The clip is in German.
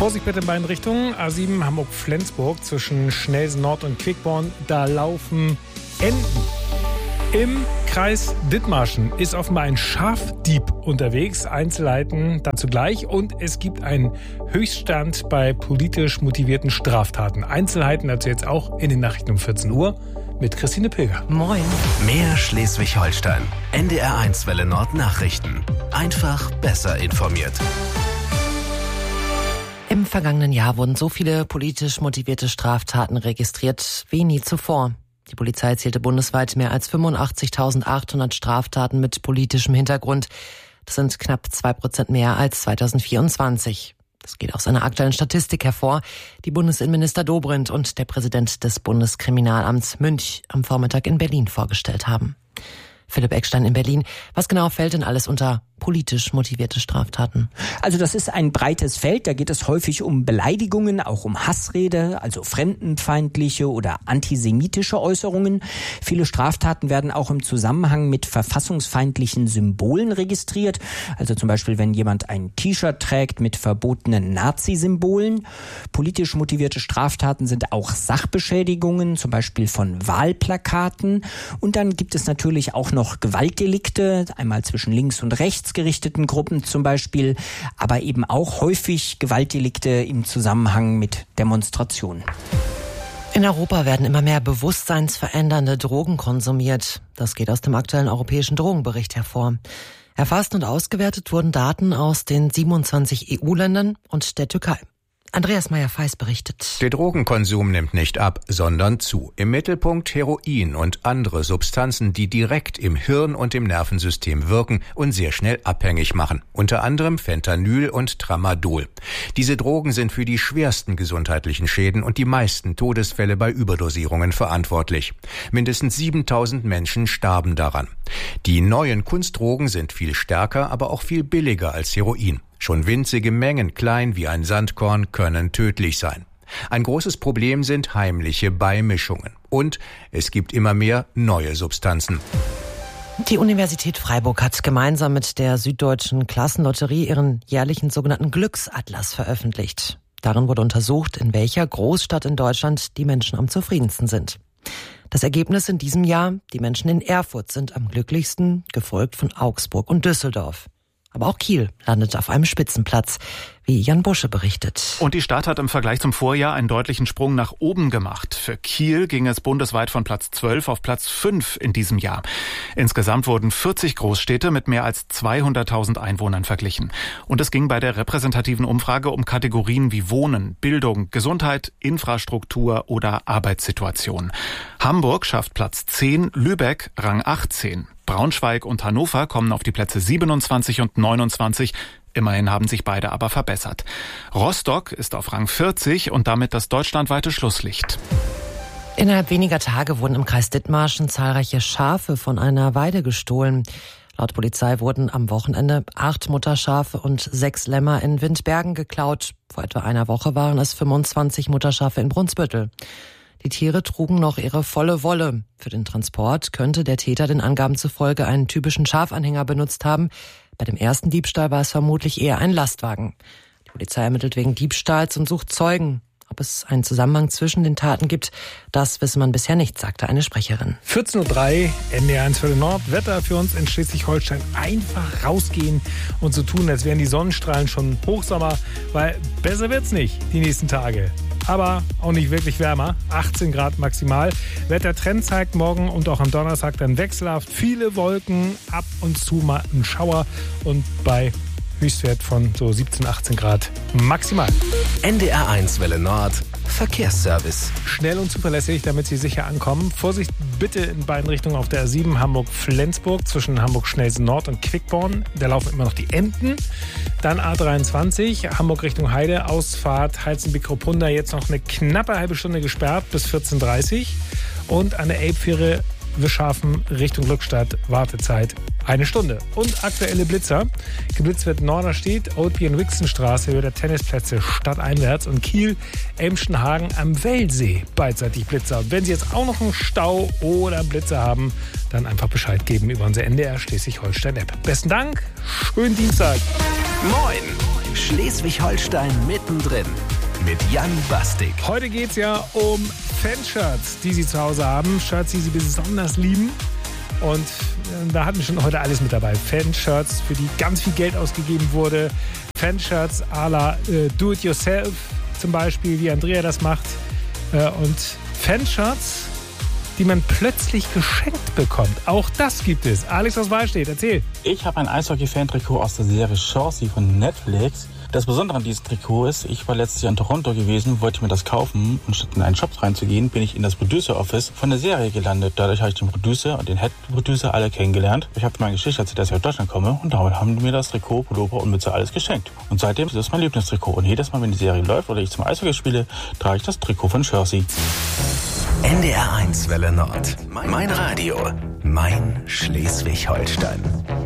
Vorsicht bitte in beiden Richtungen. A7 Hamburg-Flensburg zwischen Schnelsen Nord und Quickborn. Da laufen Enten. Im Kreis Dithmarschen ist offenbar ein Schafdieb unterwegs. Einzelheiten dazu gleich. Und es gibt einen Höchststand bei politisch motivierten Straftaten. Einzelheiten dazu jetzt auch in den Nachrichten um 14 Uhr mit Christine Pilger. Moin. Mehr Schleswig-Holstein. NDR1 Welle Nord Nachrichten. Einfach besser informiert. Im vergangenen Jahr wurden so viele politisch motivierte Straftaten registriert wie nie zuvor. Die Polizei zählte bundesweit mehr als 85.800 Straftaten mit politischem Hintergrund. Das sind knapp 2% mehr als 2024. Das geht aus einer aktuellen Statistik hervor, die Bundesinnenminister Dobrindt und der Präsident des Bundeskriminalamts Münch am Vormittag in Berlin vorgestellt haben. Philipp Eckstein in Berlin. Was genau fällt denn alles unter politisch motivierte Straftaten? Also das ist ein breites Feld. Da geht es häufig um Beleidigungen, auch um Hassrede, also fremdenfeindliche oder antisemitische Äußerungen. Viele Straftaten werden auch im Zusammenhang mit verfassungsfeindlichen Symbolen registriert. Also zum Beispiel, wenn jemand ein T-Shirt trägt mit verbotenen Nazi-Symbolen. Politisch motivierte Straftaten sind auch Sachbeschädigungen, zum Beispiel von Wahlplakaten. Und dann gibt es natürlich auch noch Gewaltdelikte, einmal zwischen links und rechts gerichteten Gruppen zum Beispiel, aber eben auch häufig Gewaltdelikte im Zusammenhang mit Demonstrationen. In Europa werden immer mehr bewusstseinsverändernde Drogen konsumiert. Das geht aus dem aktuellen europäischen Drogenbericht hervor. Erfasst und ausgewertet wurden Daten aus den 27 EU-Ländern und der Türkei. Andreas Meyer-Feis berichtet. Der Drogenkonsum nimmt nicht ab, sondern zu. Im Mittelpunkt Heroin und andere Substanzen, die direkt im Hirn und im Nervensystem wirken und sehr schnell abhängig machen. Unter anderem Fentanyl und Tramadol. Diese Drogen sind für die schwersten gesundheitlichen Schäden und die meisten Todesfälle bei Überdosierungen verantwortlich. Mindestens 7.000 Menschen starben daran. Die neuen Kunstdrogen sind viel stärker, aber auch viel billiger als Heroin. Schon winzige Mengen, klein wie ein Sandkorn, können tödlich sein. Ein großes Problem sind heimliche Beimischungen. Und es gibt immer mehr neue Substanzen. Die Universität Freiburg hat gemeinsam mit der Süddeutschen Klassenlotterie ihren jährlichen sogenannten Glücksatlas veröffentlicht. Darin wurde untersucht, in welcher Großstadt in Deutschland die Menschen am zufriedensten sind. Das Ergebnis in diesem Jahr: die Menschen in Erfurt sind am glücklichsten, gefolgt von Augsburg und Düsseldorf. Aber auch Kiel landet auf einem Spitzenplatz, wie Jan Busche berichtet. Und die Stadt hat im Vergleich zum Vorjahr einen deutlichen Sprung nach oben gemacht. Für Kiel ging es bundesweit von Platz 12 auf Platz 5 in diesem Jahr. Insgesamt wurden 40 Großstädte mit mehr als 200.000 Einwohnern verglichen. Und es ging bei der repräsentativen Umfrage um Kategorien wie Wohnen, Bildung, Gesundheit, Infrastruktur oder Arbeitssituation. Hamburg schafft Platz 10, Lübeck Rang 18. Braunschweig und Hannover kommen auf die Plätze 27 und 29. Immerhin haben sich beide aber verbessert. Rostock ist auf Rang 40 und damit das deutschlandweite Schlusslicht. Innerhalb weniger Tage wurden im Kreis Dithmarschen zahlreiche Schafe von einer Weide gestohlen. Laut Polizei wurden am Wochenende 8 Mutterschafe und 6 Lämmer in Windbergen geklaut. Vor etwa einer Woche waren es 25 Mutterschafe in Brunsbüttel. Die Tiere trugen noch ihre volle Wolle. Für den Transport könnte der Täter den Angaben zufolge einen typischen Schafanhänger benutzt haben. Bei dem ersten Diebstahl war es vermutlich eher ein Lastwagen. Die Polizei ermittelt wegen Diebstahls und sucht Zeugen. Ob es einen Zusammenhang zwischen den Taten gibt, das wisse man bisher nicht, sagte eine Sprecherin. 14.03 Uhr, NDR1 Welle Nord. Wetter für uns in Schleswig-Holstein. Einfach rausgehen und so tun, als wären die Sonnenstrahlen schon Hochsommer, weil besser wird's nicht die nächsten Tage. Aber auch nicht wirklich wärmer. 18 Grad maximal. Wettertrend zeigt morgen und auch am Donnerstag dann wechselhaft viele Wolken, ab und zu mal ein Schauer und bei Höchstwert von so 17, 18 Grad maximal. NDR1 Welle Nord Verkehrsservice. Schnell und zuverlässig, damit Sie sicher ankommen. Vorsicht bitte in beiden Richtungen auf der A7 Hamburg-Flensburg zwischen Hamburg-Schnelsen Nord und Quickborn. Da laufen immer noch die Enten. Dann A23 Hamburg Richtung Heide, Ausfahrt Heizenbeck-Ruppunda, jetzt noch eine knappe halbe Stunde gesperrt bis 14.30 Uhr. Und an der Elbfähre Wischhafen Richtung Glückstadt, Wartezeit 1 Stunde. Und aktuelle Blitzer. Geblitzt wird Norderstedt, Oldby- und Wixenstraße, Höhe der Tennisplätze stadteinwärts und Kiel, Emschenhagen am Wellsee. Beidseitig Blitzer. Und wenn Sie jetzt auch noch einen Stau oder einen Blitzer haben, dann einfach Bescheid geben über unsere NDR Schleswig-Holstein-App. Besten Dank, schönen Dienstag. Moin! Schleswig-Holstein mittendrin mit Jan Bastik. Heute geht es ja um Fanshirts, die Sie zu Hause haben. Shirts, die Sie besonders lieben. Und da hatten wir schon heute alles mit dabei. Fanshirts, für die ganz viel Geld ausgegeben wurde. Fanshirts à la Do-it-yourself zum Beispiel, wie Andrea das macht. Und Fanshirts, die man plötzlich geschenkt bekommt. Auch das gibt es. Alex aus Wahlstedt, erzähl. Ich habe ein Eishockey-Fan-Trikot aus der Serie Chauncey von Netflix. Das Besondere an diesem Trikot ist, ich war letztes Jahr in Toronto gewesen, wollte mir das kaufen und statt in einen Shop reinzugehen, bin ich in das Producer-Office von der Serie gelandet. Dadurch habe ich den Producer und den Head-Producer alle kennengelernt. Ich habe meine Geschichte erzählt, dass ich aus Deutschland komme und damit haben die mir das Trikot, Pullover und Mütze alles geschenkt. Und seitdem ist das mein Lieblingstrikot. Und jedes Mal, wenn die Serie läuft oder ich zum Eishockey spiele, trage ich das Trikot von Chauncey. NDR 1 Welle Nord. Mein Radio. Mein Schleswig-Holstein.